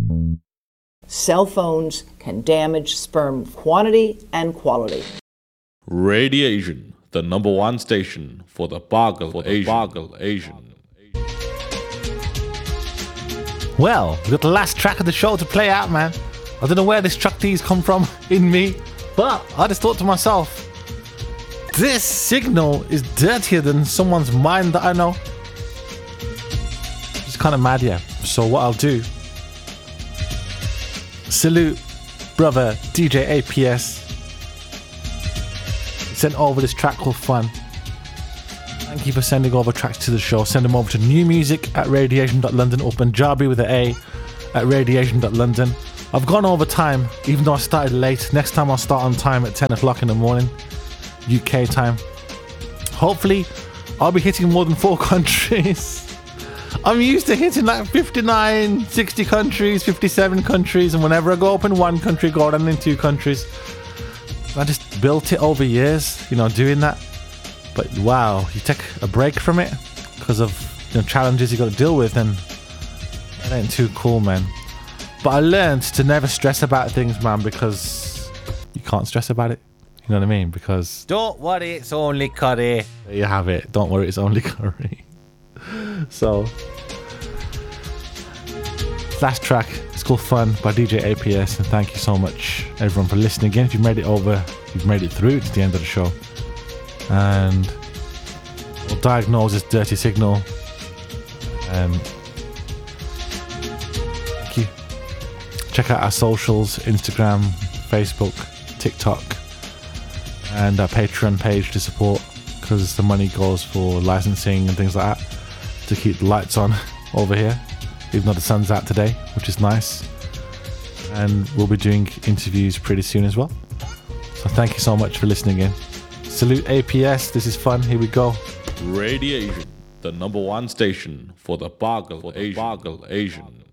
Cell phones can damage sperm quantity and quality. Radiation, the number one station for the Boggle Asian. Well, we got the last track of the show to play out, man. I don't know where this Chuck D's come from in me, but I just thought to myself, this signal is dirtier than someone's mind that I know. It's kind of mad, yeah. So what I'll do, salute brother DJ APS. He sent over this track called Fun. Thank you for sending over tracks to the show. Send them over to newmusic@radiation.london or Punjabi with an A at radiation.london. I've gone over time, even though I started late. Next time I'll start on time at 10 o'clock in the morning, UK time. Hopefully, I'll be hitting more than 4 countries. I'm used to hitting like 59, 60 countries, 57 countries, and whenever I go up in one country, go down in 2 countries. I just built it over years, doing that. But wow, you take a break from it because of challenges you got to deal with, and it ain't too cool, man. But I learned to never stress about things, man, because you can't stress about it. You know what I mean? Because don't worry, it's only curry. There you have it. Don't worry, it's only curry. So, last track, it's called Fun by DJ APS, and thank you so much, everyone, for listening again. If you've made it over, you've made it through to the end of the show. And we'll diagnose this dirty signal. Thank you. Check out our socials, Instagram, Facebook, TikTok, and our Patreon page to support, because the money goes for licensing and things like that to keep the lights on over here, even though the sun's out today, which is nice. And we'll be doing interviews pretty soon as well. So thank you so much for listening in. Salute APS, this is Fun, here we go. Radiation, the number one station for the Boggle Asian.